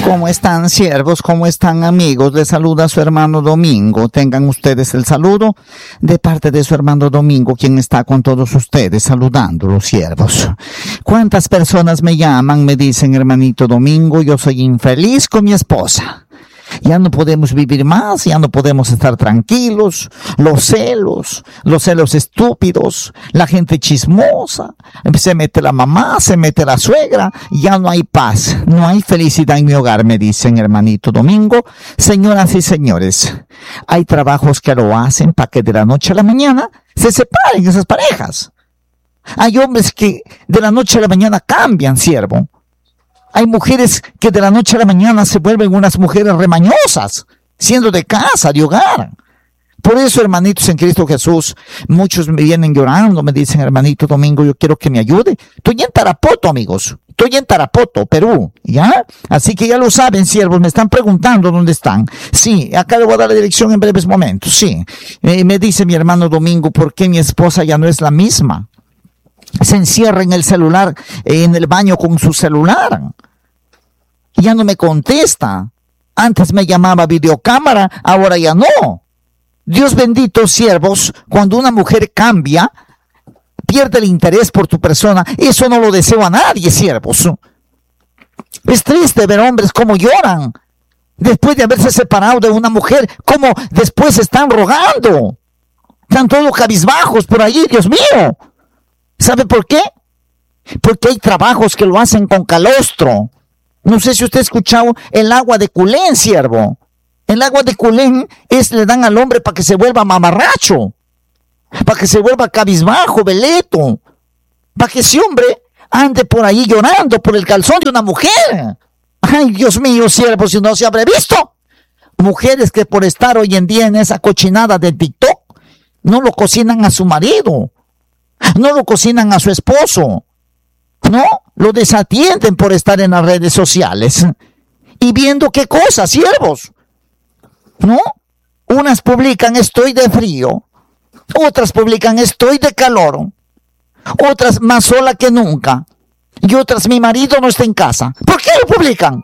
¿Cómo están, siervos? ¿Cómo están, amigos? Les saluda su hermano Domingo. Tengan ustedes el saludo de parte de su hermano Domingo, quien está con todos ustedes saludándolos, siervos. ¿Cuántas personas me llaman, me dicen, hermanito Domingo, yo soy infeliz con mi esposa? Ya no podemos vivir más, ya no podemos estar tranquilos, los celos estúpidos, la gente chismosa, se mete la mamá, se mete la suegra, ya no hay paz, no hay felicidad en mi hogar, me dicen, hermanito Domingo. Señoras y señores, hay trabajos que lo hacen para que de la noche a la mañana se separen esas parejas. Hay hombres que de la noche a la mañana cambian, siervo. Hay mujeres que de la noche a la mañana se vuelven unas mujeres remañosas, siendo de casa, de hogar. Por eso, hermanitos en Cristo Jesús, muchos me vienen llorando, me dicen, hermanito Domingo, yo quiero que me ayude. Estoy en Tarapoto, amigos. Estoy en Tarapoto, Perú, ¿ya? Así que ya lo saben, siervos, me están preguntando dónde están. Sí, acá le voy a dar la dirección en breves momentos, sí. Me dice mi hermano Domingo, ¿por qué mi esposa ya no es la misma? Se encierra en el celular, en el baño con su celular. Ya no me contesta. Antes me llamaba videocámara, ahora ya no. Dios bendito, siervos, cuando una mujer cambia, pierde el interés por tu persona. Eso no lo deseo a nadie, siervos. Es triste ver hombres cómo lloran después de haberse separado de una mujer, cómo después están rogando. Están todos cabizbajos por allí, Dios mío. ¿Sabe por qué? Porque hay trabajos que lo hacen con calostro. No sé si usted ha escuchado el agua de culén, siervo. El agua de culén le dan al hombre para que se vuelva mamarracho, para que se vuelva cabizbajo, veleto, para que ese hombre ande por ahí llorando por el calzón de una mujer. Ay, Dios mío, siervo, si no se habrá visto. Mujeres que por estar hoy en día en esa cochinada de TikTok, no lo cocinan a su marido, no lo cocinan a su esposo, no, lo desatienden por estar en las redes sociales. Y viendo qué cosas, siervos, ¿no? Unas publican estoy de frío, otras publican estoy de calor, otras más sola que nunca, y otras mi marido no está en casa. ¿Por qué lo publican?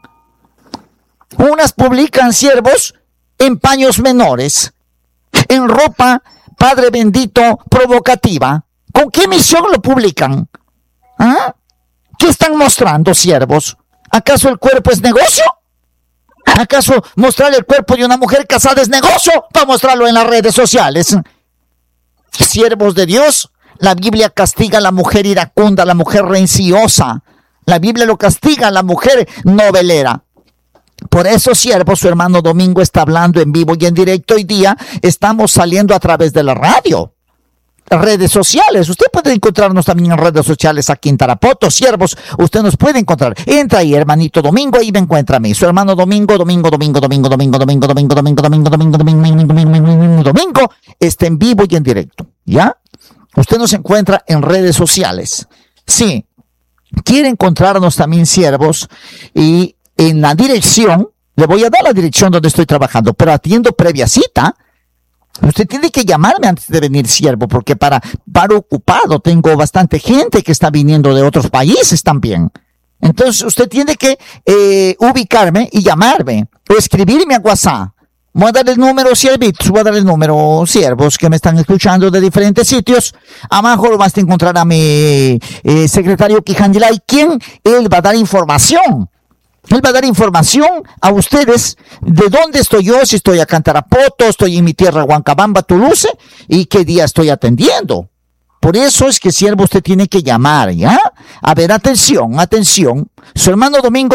Unas publican, siervos, en paños menores, en ropa, Padre bendito, provocativa. ¿Con qué misión lo publican? ¿Ah? ¿Qué están mostrando, siervos? ¿Acaso el cuerpo es negocio? ¿Acaso mostrar el cuerpo de una mujer casada es negocio? Para mostrarlo en las redes sociales. Siervos de Dios, la Biblia castiga a la mujer iracunda, a la mujer renciosa. La Biblia lo castiga a la mujer novelera. Por eso, siervos, su hermano Domingo está hablando en vivo y en directo. Hoy día estamos saliendo a través de la radio, redes sociales. Usted puede encontrarnos también en redes sociales aquí en Tarapoto, siervos. Usted nos puede encontrar. Entra ahí, hermanito Domingo, ahí me encuentra a mí. Su hermano Domingo está en vivo y en directo, ¿ya? Usted nos encuentra en redes sociales. Sí. Quiere encontrarnos también, siervos, y en la dirección, le voy a dar la dirección donde estoy trabajando, pero atiendo previa cita. Usted tiene que llamarme antes de venir, siervo, porque para ocupado tengo bastante gente que está viniendo de otros países también. Entonces usted tiene que ubicarme y llamarme o escribirme a WhatsApp. Voy a dar el número, siervitos, voy a dar el número, siervos que me están escuchando de diferentes sitios. Abajo lo vas a encontrar a mi secretario Quijandilay, quien él va a dar información. Él va a dar información a ustedes de dónde estoy yo, si estoy acá en Tarapoto, estoy en mi tierra Huancabamba, Toulouse, y qué día estoy atendiendo. Por eso es que, siervo, usted tiene que llamar, ¿ya? A ver, atención, atención. Su hermano Domingo,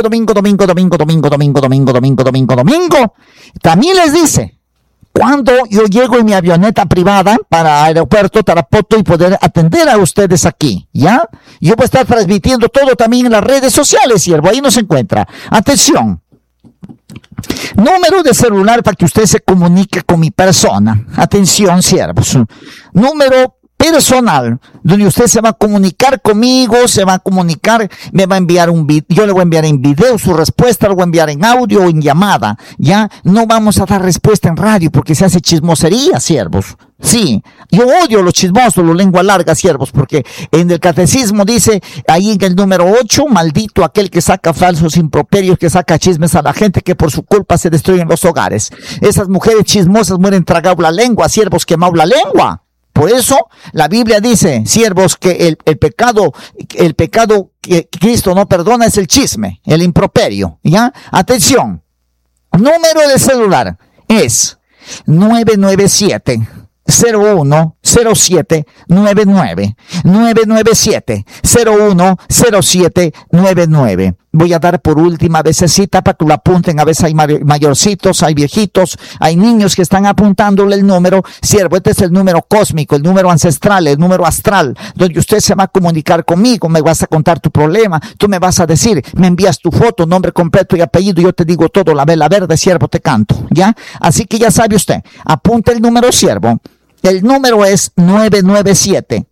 también les dice, cuando yo llego en mi avioneta privada para aeropuerto Tarapoto y poder atender a ustedes aquí, ¿ya? Yo voy a estar transmitiendo todo también en las redes sociales, siervo, ahí nos encuentra. Atención. Número de celular para que usted se comunique con mi persona. Atención, siervos. Número personal, donde usted se va a comunicar conmigo, se va a comunicar, me va a enviar un video, yo le voy a enviar en video su respuesta, lo voy a enviar en audio o en llamada, ya no vamos a dar respuesta en radio porque se hace chismosería, siervos. Sí, yo odio los chismosos, los lengua larga, siervos, porque en el catecismo dice, ahí en el número 8, maldito aquel que saca falsos improperios, que saca chismes a la gente, que por su culpa se destruyen los hogares. Esas mujeres chismosas mueren tragado la lengua, siervos, quemado la lengua. Por eso la Biblia dice, siervos, que el pecado que Cristo no perdona es el chisme, el improperio, ¿ya? Atención, número de celular es 997 010799 997-010799. Voy a dar por última vecesita para que lo apunten. A veces hay mayorcitos, hay viejitos, hay niños que están apuntándole el número. Siervo, este es el número cósmico, el número ancestral, el número astral, donde usted se va a comunicar conmigo, me vas a contar tu problema, tú me vas a decir, me envías tu foto, nombre completo y apellido, yo te digo todo, la vela verde, siervo, te canto, ¿ya? Así que ya sabe usted, apunta el número, siervo. El número es 997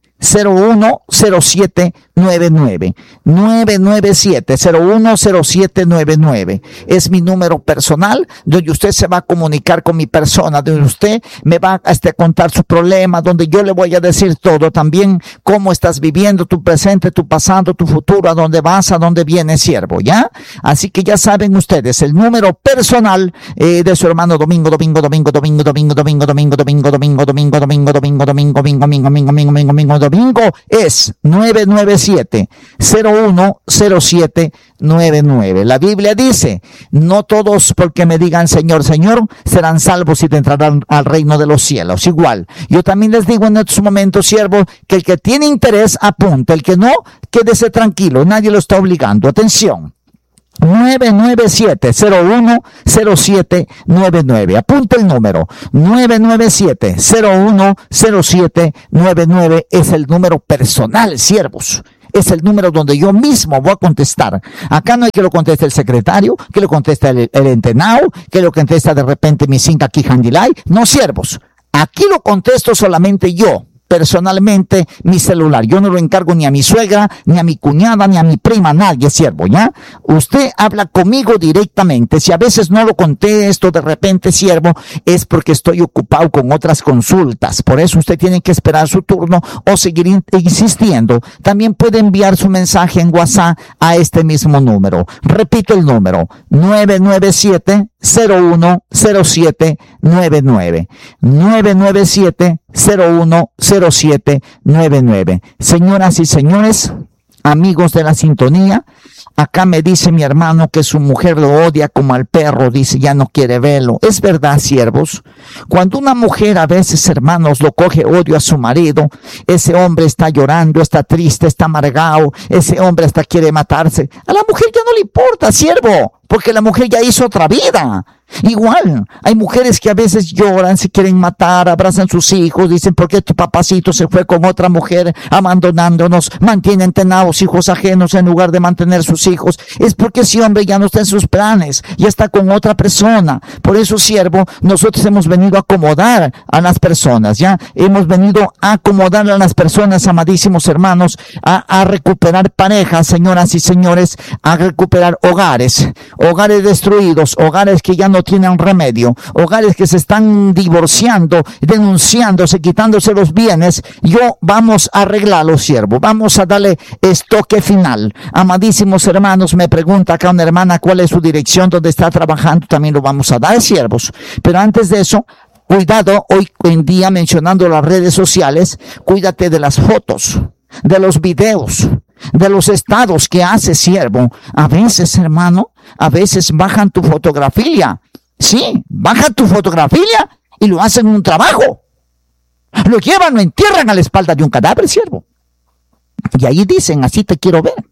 010799 997-010799. Es mi número personal, donde usted se va a comunicar con mi persona, donde usted me va a contar su problema, donde yo le voy a decir todo, también cómo estás viviendo tu presente, tu pasado, tu futuro, a dónde vas, a dónde vienes, siervo, ¿ya? Así que ya saben ustedes, el número personal de su hermano Domingo es 997-010799. La Biblia dice, no todos porque me digan Señor, Señor, serán salvos y entrarán al reino de los cielos. Igual, yo también les digo en estos momentos, siervo, que el que tiene interés apunte, el que no, quédese tranquilo, nadie lo está obligando. Atención. 997-010799. Apunta el número 997-010799. Es el número personal, siervos. Es el número donde yo mismo voy a contestar. Acá no hay que lo conteste el secretario, que lo conteste el entenao, que lo conteste de repente mi cinca Kijandilay. No, siervos. Aquí lo contesto solamente yo. Personalmente, mi celular. Yo no lo encargo ni a mi suegra, ni a mi cuñada, ni a mi prima, nadie, siervo, ¿ya? Usted habla conmigo directamente. Si a veces no lo contesto de repente, siervo, es porque estoy ocupado con otras consultas. Por eso usted tiene que esperar su turno o seguir insistiendo. También puede enviar su mensaje en WhatsApp a este mismo número. Repito el número, 997-010799. 997-010799. Señoras y señores, amigos de la sintonía, acá me dice mi hermano que su mujer lo odia como al perro, dice, ya no quiere verlo. Es verdad, siervos. Cuando una mujer a veces, hermanos, lo coge odio a su marido, ese hombre está llorando, está triste, está amargado, ese hombre hasta quiere matarse. A la mujer ya no le importa, siervo, porque la mujer ya hizo otra vida. Igual, hay mujeres que a veces lloran, se quieren matar, abrazan sus hijos, dicen, ¿por qué tu papacito se fue con otra mujer abandonándonos? Mantienen tenados hijos ajenos en lugar de mantener sus hijos. Es porque ese hombre ya no está en sus planes, ya está con otra persona. Por eso, siervo, nosotros hemos venido a acomodar a las personas, ya hemos venido a acomodar a las personas, amadísimos hermanos, a recuperar parejas, señoras y señores, a recuperar hogares destruidos, hogares que ya no tienen remedio, hogares que se están divorciando, denunciándose, quitándose los bienes. Vamos a arreglarlo, siervo, vamos a darle estoque final. Amadísimos hermanos, me pregunta acá una hermana cuál es su dirección, donde está trabajando, también lo vamos a dar, siervos. Pero antes de eso, cuidado, hoy en día mencionando las redes sociales, cuídate de las fotos, de los videos, de los estados que hace, siervo. A veces, hermano, a veces bajan tu fotografía. Sí, bajan tu fotografía y lo hacen un trabajo. Lo llevan, lo entierran a la espalda de un cadáver, siervo. Y ahí dicen, así te quiero ver.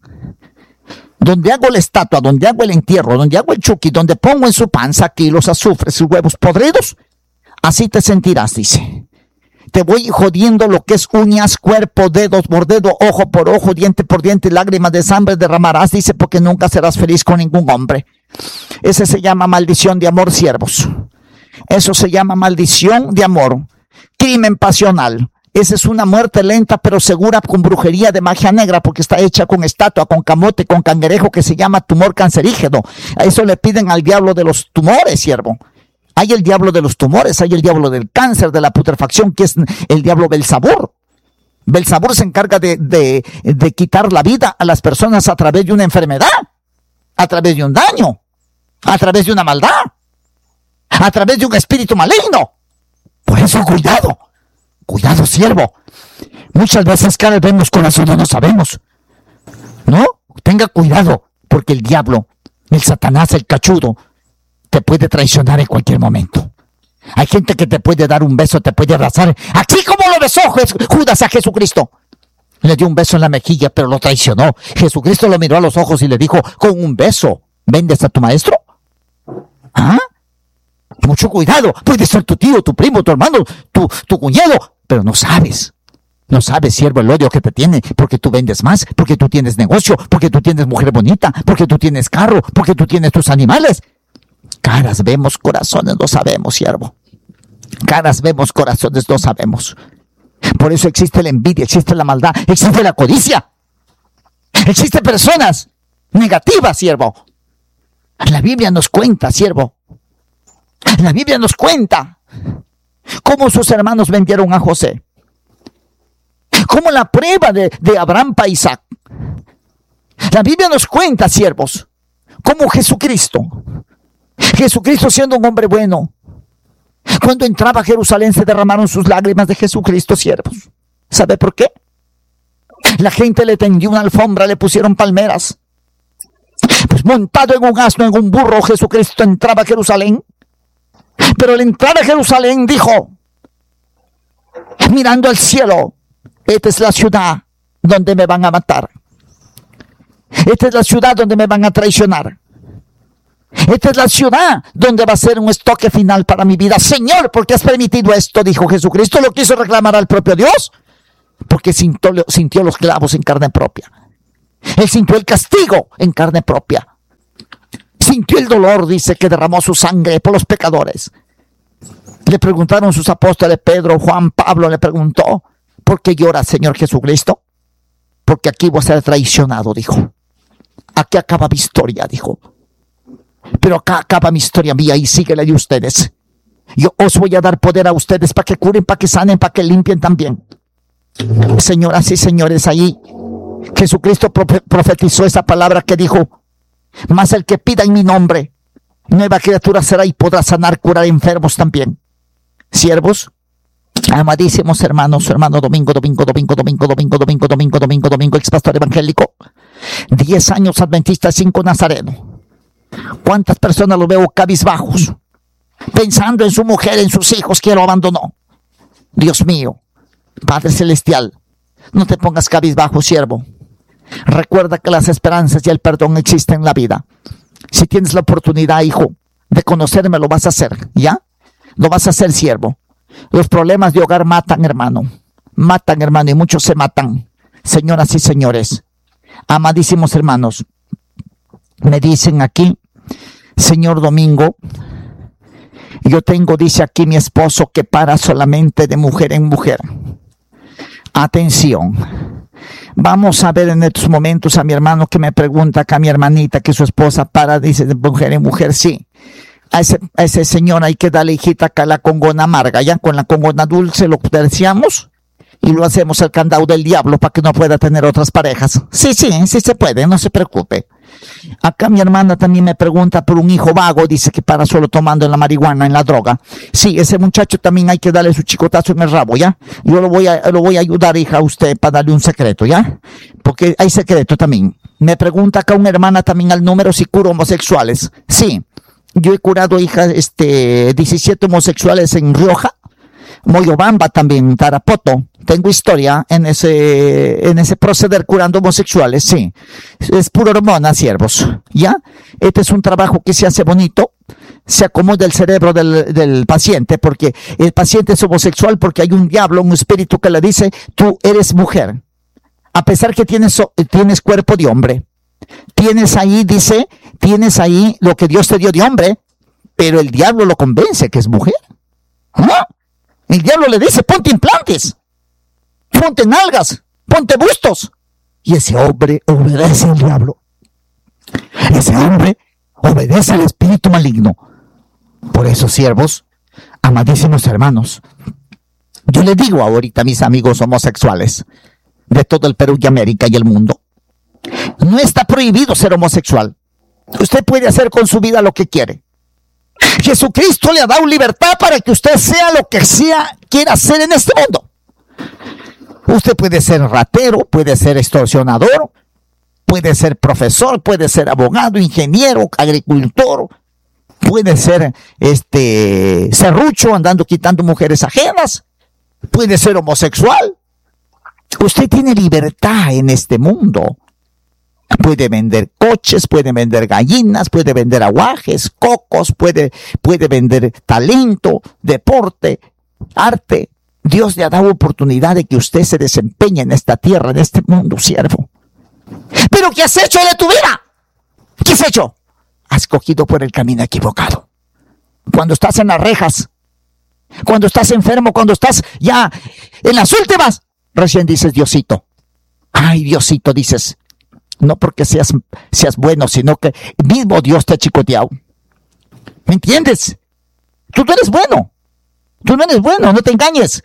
Donde hago la estatua, donde hago el entierro, donde hago el chuki, donde pongo en su panza aquí los azufres, sus huevos podridos, así te sentirás, dice. Te voy jodiendo lo que es uñas, cuerpo, dedos por dedo, ojo por ojo, diente por diente, lágrimas de sangre derramarás, dice, porque nunca serás feliz con ningún hombre. Ese se llama maldición de amor, siervos. Eso se llama maldición de amor. Crimen pasional. Esa es una muerte lenta pero segura, con brujería de magia negra, porque está hecha con estatua, con camote, con cangrejo, que se llama tumor cancerígeno. A eso le piden al diablo de los tumores, siervo. Hay el diablo de los tumores, hay el diablo del cáncer, de la putrefacción, que es el diablo Belzabur. Belzabur se encarga de quitar la vida a las personas a través de una enfermedad, a través de un daño, a través de una maldad, a través de un espíritu maligno. Por eso, cuidado, siervo. Muchas veces que vemos corazón no sabemos. No, tenga cuidado, porque el diablo, el Satanás, el cachudo, te puede traicionar en cualquier momento. Hay gente que te puede dar un beso, te puede abrazar, así como lo besó Judas a Jesucristo. Le dio un beso en la mejilla, pero lo traicionó. Jesucristo lo miró a los ojos y le dijo, con un beso, ¿vendes a tu maestro? ¿Ah? Mucho cuidado, puede ser tu tío, tu primo, tu hermano, tu cuñado, pero no sabes, siervo, el odio que te tiene, porque tú vendes más, porque tú tienes negocio, porque tú tienes mujer bonita, porque tú tienes carro, porque tú tienes tus animales. Caras vemos, corazones no sabemos, siervo. Caras vemos, corazones no sabemos. Por eso existe la envidia, existe la maldad, existe la codicia. Existen personas negativas, siervo. La Biblia nos cuenta, siervo. La Biblia nos cuenta cómo sus hermanos vendieron a José. Cómo la prueba de Abraham para Isaac. La Biblia nos cuenta, siervos, cómo Jesucristo siendo un hombre bueno, cuando entraba a Jerusalén se derramaron sus lágrimas de Jesucristo, siervos. ¿Sabe por qué? La gente le tendió una alfombra, le pusieron palmeras. Pues montado en un asno, en un burro, Jesucristo entraba a Jerusalén. Pero al entrar a Jerusalén dijo, mirando al cielo, esta es la ciudad donde me van a matar. Esta es la ciudad donde me van a traicionar. Esta es la ciudad donde va a ser un estoque final para mi vida. Señor, ¿por qué has permitido esto? Dijo Jesucristo. Lo quiso reclamar al propio Dios, porque sintió los clavos en carne propia. Él sintió el castigo en carne propia. Sintió el dolor, dice, que derramó su sangre por los pecadores. Le preguntaron sus apóstoles, Pedro, Juan, Pablo, le preguntó, ¿por qué llora, Señor Jesucristo? Porque aquí voy a ser traicionado, dijo. Aquí acaba mi historia, dijo. Pero acá acaba mi historia mía y síguela de ustedes. Yo os voy a dar poder a ustedes para que curen, para que sanen, para que limpien también. Señoras y señores, ahí Jesucristo profetizó esa palabra que dijo, mas el que pida en mi nombre, nueva criatura será y podrá sanar, curar enfermos también. Siervos, amadísimos hermanos, su hermano Domingo, ex pastor evangélico, 10 años adventista, 5 nazareno. ¿Cuántas personas lo veo cabizbajos, pensando en su mujer, en sus hijos que lo abandonó? Dios mío, Padre Celestial, no te pongas cabizbajo, siervo. Recuerda que las esperanzas y el perdón existen en la vida. Si tienes la oportunidad, hijo, de conocerme, lo vas a hacer, ¿ya? Lo vas a hacer, siervo. Los problemas de hogar matan, hermano, y muchos se matan. Señoras y señores, amadísimos hermanos, me dicen aquí, señor Domingo, yo tengo, dice aquí mi esposo, que para solamente de mujer en mujer. Atención, vamos a ver en estos momentos a mi hermano que me pregunta acá, a mi hermanita, que su esposa para, dice, de mujer en mujer. Sí, a ese señor hay que darle, hijita, acá la congona amarga, ya con la congona dulce lo terciamos y lo hacemos el candado del diablo para que no pueda tener otras parejas. Sí se puede, no se preocupe. Acá mi hermana también me pregunta por un hijo vago, dice que para solo tomando en la marihuana, en la droga. Sí, ese muchacho también hay que darle su chicotazo en el rabo, ¿ya? Yo lo voy a ayudar, hija, a usted para darle un secreto, ¿ya? Porque hay secreto también. Me pregunta acá una hermana también al número si curo homosexuales. Sí, yo he curado, hija, 17 homosexuales en Rioja, Moyobamba también, Tarapoto. Tengo historia en ese proceder curando homosexuales, sí. Es pura hormona, siervos, ¿ya? Este es un trabajo que se hace bonito, se acomoda el cerebro del paciente, porque el paciente es homosexual porque hay un diablo, un espíritu que le dice, tú eres mujer. A pesar que tienes cuerpo de hombre. Tienes ahí lo que Dios te dio de hombre, pero el diablo lo convence que es mujer. ¿No? El diablo le dice, ponte implantes. ponte nalgas, ponte bustos. Y ese hombre obedece al diablo. Ese hombre obedece al espíritu maligno. Por eso, siervos, amadísimos hermanos, yo les digo ahorita a mis amigos homosexuales de todo el Perú y América y el mundo, no está prohibido ser homosexual. Usted puede hacer con su vida lo que quiere. Jesucristo le ha dado libertad para que usted sea lo que sea quiera hacer en este mundo. Usted puede ser ratero, puede ser extorsionador, puede ser profesor, puede ser abogado, ingeniero, agricultor, puede ser serrucho andando quitando mujeres ajenas, puede ser homosexual. Usted tiene libertad en este mundo. Puede vender coches, puede vender gallinas, puede vender aguajes, cocos, puede vender talento, deporte, arte. Dios le ha dado oportunidad de que usted se desempeñe en esta tierra, en este mundo, siervo. ¿Pero qué has hecho de tu vida? ¿Qué has hecho? Has cogido por el camino equivocado. Cuando estás en las rejas, cuando estás enfermo, cuando estás ya en las últimas, recién dices Diosito. Ay, Diosito, dices. No porque seas bueno, sino que mismo Dios te ha chicoteado. ¿Me entiendes? Tú no eres bueno. Tú no eres bueno, no te engañes.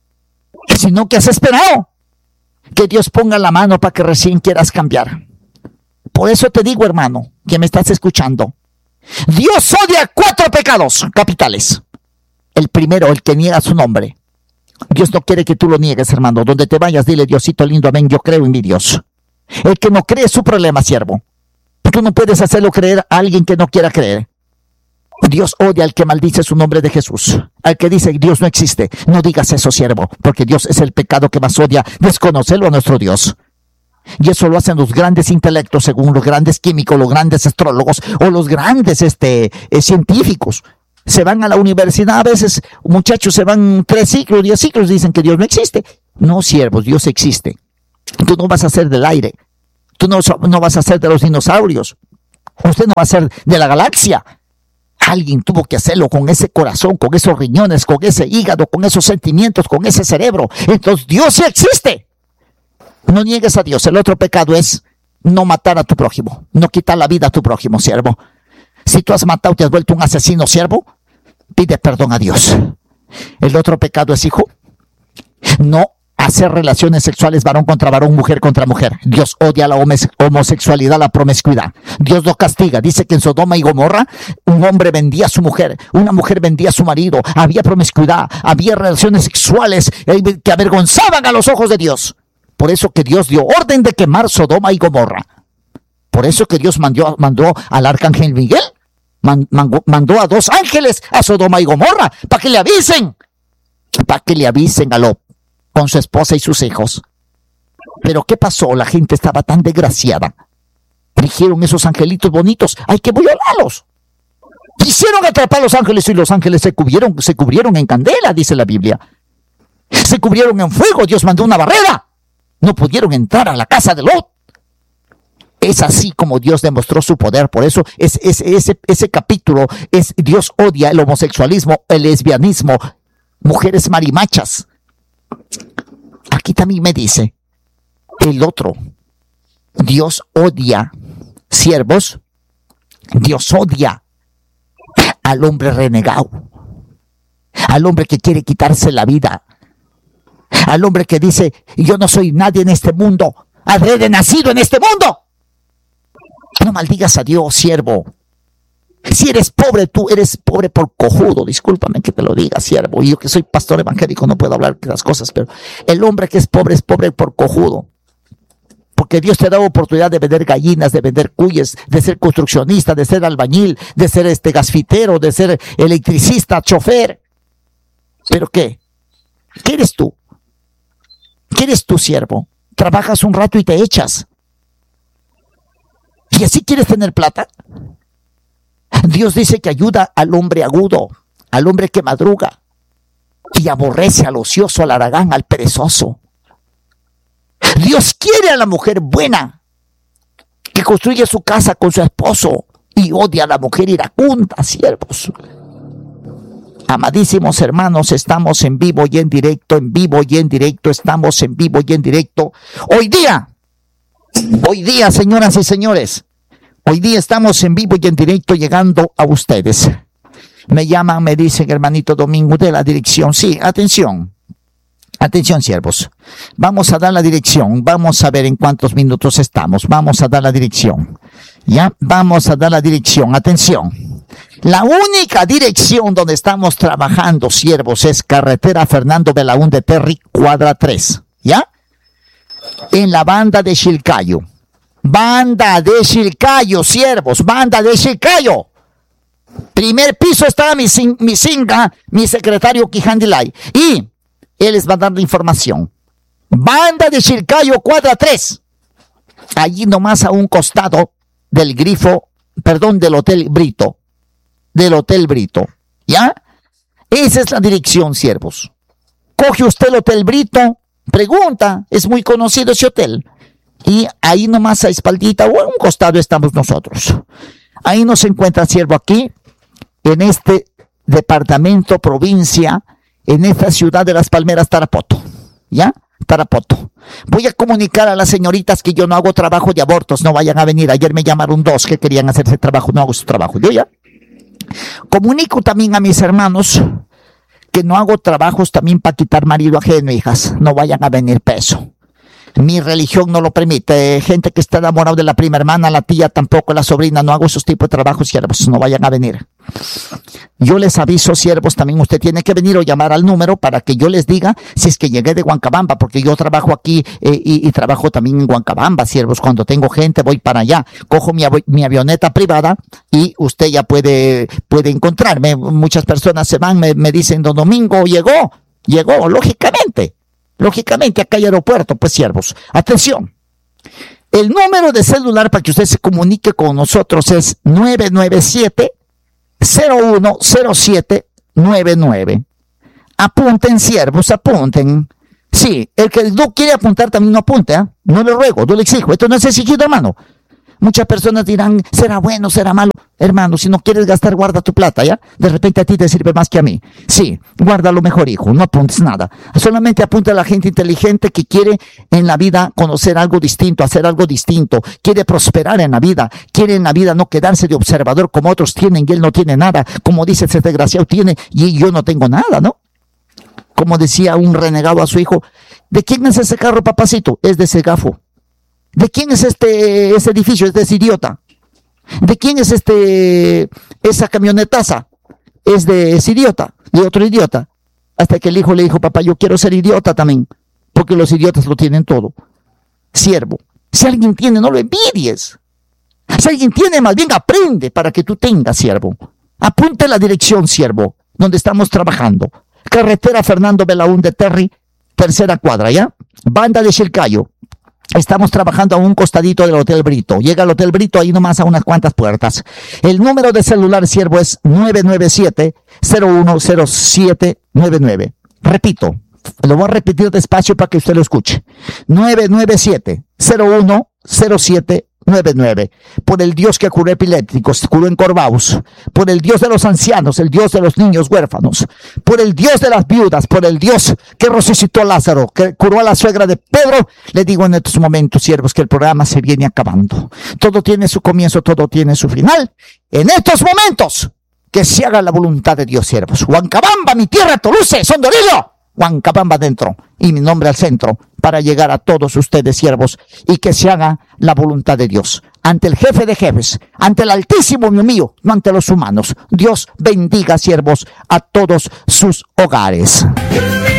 Sino que has esperado que Dios ponga la mano para que recién quieras cambiar. Por eso te digo, hermano, que me estás escuchando. Dios odia 4 pecados capitales. El primero, el que niega su nombre. Dios no quiere que tú lo niegues, hermano. Donde te vayas, dile, Diosito lindo, amén, yo creo en mi Dios. El que no cree es su problema, siervo. Tú no puedes hacerlo creer a alguien que no quiera creer. Dios odia al que maldice su nombre de Jesús. Al que dice Dios no existe. No digas eso, siervo, porque Dios es el pecado que más odia, desconocerlo a nuestro Dios. Y eso lo hacen los grandes intelectos, según los grandes químicos, los grandes astrólogos o los grandes científicos. Se van a la universidad, a veces muchachos se van 3 siglos, 10 siglos, dicen que Dios no existe. No, siervos, Dios existe. Tú no vas a ser del aire. Tú no vas a ser de los dinosaurios. Usted no va a ser de la galaxia. Alguien tuvo que hacerlo con ese corazón, con esos riñones, con ese hígado, con esos sentimientos, con ese cerebro. Entonces Dios sí existe. No niegues a Dios. El otro pecado es no matar a tu prójimo, no quitar la vida a tu prójimo, siervo. Si tú has matado, te has vuelto un asesino, siervo, pide perdón a Dios. El otro pecado es, hijo, no hacer relaciones sexuales varón contra varón, mujer contra mujer. Dios odia la homosexualidad, la promiscuidad. Dios lo castiga. Dice que en Sodoma y Gomorra un hombre vendía a su mujer, una mujer vendía a su marido, había promiscuidad, había relaciones sexuales que avergonzaban a los ojos de Dios. Por eso que Dios dio orden de quemar Sodoma y Gomorra. Por eso que Dios mandó al arcángel Miguel, mandó a 2 ángeles a Sodoma y Gomorra para que le avisen a Lot con su esposa y sus hijos. Pero ¿qué pasó? La gente estaba tan desgraciada. Dijeron esos angelitos bonitos, hay que violarlos. Quisieron atrapar a los ángeles y los ángeles se cubrieron en candela, dice la Biblia. Se cubrieron en fuego, Dios mandó una barrera. No pudieron entrar a la casa de Lot. Es así como Dios demostró su poder. Por eso ese capítulo es Dios odia el homosexualismo, el lesbianismo, mujeres marimachas. Aquí también me dice el otro. Dios odia, siervos, Dios odia al hombre renegado, al hombre que quiere quitarse la vida, al hombre que dice, yo no soy nadie en este mundo, adrede nacido en este mundo. No maldigas a Dios, siervo. Si eres pobre, tú eres pobre por cojudo. Discúlpame que te lo diga, siervo. Y yo que soy pastor evangélico no puedo hablar de las cosas, pero el hombre que es pobre por cojudo. Porque Dios te da oportunidad de vender gallinas, de vender cuyes, de ser construccionista, de ser albañil, de ser gasfitero, de ser electricista, chofer. ¿Pero qué? ¿Qué eres tú? ¿Qué eres tú, siervo? Trabajas un rato y te echas. ¿Y así quieres tener plata? Dios dice que ayuda al hombre agudo, al hombre que madruga, y aborrece al ocioso, al haragán, al perezoso. Dios quiere a la mujer buena, que construye su casa con su esposo, y odia a la mujer iracunda, siervos. Amadísimos hermanos, estamos en vivo y en directo, estamos en vivo y en directo. Hoy día, señoras y señores, hoy día estamos en vivo y en directo llegando a ustedes. Me llaman, me dicen, hermanito Domingo, de la dirección. Sí, atención, siervos. Vamos a dar la dirección, vamos a ver en cuántos minutos estamos. Vamos a dar la dirección. Ya, vamos a dar la dirección, atención. La única dirección donde estamos trabajando, siervos, es carretera Fernando Belaúnde Terry, cuadra 3, ¿ya? En la banda de Chilcayo. Banda de Chilcayo, siervos, banda de Chilcayo. Primer piso está mi secretario Quijandilay. Y él les va a dar la información. Banda de Chilcayo, cuadra 3. Allí nomás a un costado del del Hotel Brito. ¿Ya? Esa es la dirección, siervos. Coge usted el Hotel Brito, pregunta, es muy conocido ese hotel. Y ahí nomás a espaldita o a un costado estamos nosotros. Ahí nos encuentra, siervo, aquí, en este departamento, provincia, en esta ciudad de Las Palmeras, Tarapoto. ¿Ya? Tarapoto. Voy a comunicar a las señoritas que yo no hago trabajo de abortos, no vayan a venir. Ayer me llamaron 2 que querían hacer ese trabajo, no hago su trabajo. Yo ya comunico también a mis hermanos que no hago trabajos también para quitar marido ajeno, hijas. No vayan a venir peso. Mi religión no lo permite. Gente que está enamorado de la prima hermana, la tía tampoco, la sobrina. No hago esos tipos de trabajos, siervos. No vayan a venir. Yo les aviso, siervos, también usted tiene que venir o llamar al número para que yo les diga si es que llegué de Huancabamba, porque yo trabajo aquí y trabajo también en Huancabamba, siervos. Cuando tengo gente voy para allá. Cojo mi avioneta privada y usted ya puede encontrarme. Muchas personas se van, me dicen, don Domingo, llegó, lógicamente acá hay aeropuerto, pues, siervos. Atención. El número de celular para que usted se comunique con nosotros es 997-010799. Apunten, siervos, apunten. Sí, el que no quiere apuntar también no apunte, ¿eh? No le ruego, no le exijo. Esto no es exigido, hermano. Muchas personas dirán, será bueno, será malo. Hermano, si no quieres gastar, guarda tu plata, ¿ya? De repente a ti te sirve más que a mí. Sí, guárdalo mejor, hijo, no apuntes nada. Solamente apunta a la gente inteligente que quiere en la vida conocer algo distinto, hacer algo distinto. Quiere prosperar en la vida. Quiere en la vida no quedarse de observador como otros tienen y él no tiene nada. Como dice ese desgraciado, tiene y yo no tengo nada, ¿no? Como decía un renegado a su hijo, ¿de quién es ese carro, papacito? Es de ese gafo. ¿De quién es ese edificio? Es de ese idiota. ¿De quién es esa camionetaza? Es de ese idiota, de otro idiota. Hasta que el hijo le dijo, papá, yo quiero ser idiota también, porque los idiotas lo tienen todo. Siervo, si alguien tiene, no lo envidies. Si alguien tiene, más bien aprende para que tú tengas, siervo. Apunte la dirección, siervo, donde estamos trabajando. Carretera Fernando Belaúnde Terry, 3ª cuadra, ¿ya? Banda de Chilcayo. Estamos trabajando a un costadito del Hotel Brito. Llega al Hotel Brito ahí nomás a unas cuantas puertas. El número de celular, siervo, es 997-010799. Repito, lo voy a repetir despacio para que usted lo escuche. 997-010799. Por el Dios que curó epilépticos, curó encorvados, por el Dios de los ancianos, el Dios de los niños huérfanos, por el Dios de las viudas, por el Dios que resucitó a Lázaro, que curó a la suegra de Pedro. Le digo en estos momentos, siervos, que el programa se viene acabando. Todo tiene su comienzo, todo tiene su final. En estos momentos, que se haga la voluntad de Dios, siervos. Huancabamba, mi tierra, Toluce, Sondorillo. Huancabamba dentro y mi nombre al centro para llegar a todos ustedes, siervos, y que se haga la voluntad de Dios. Ante el jefe de jefes, ante el Altísimo mío, no ante los humanos. Dios bendiga, siervos, a todos sus hogares.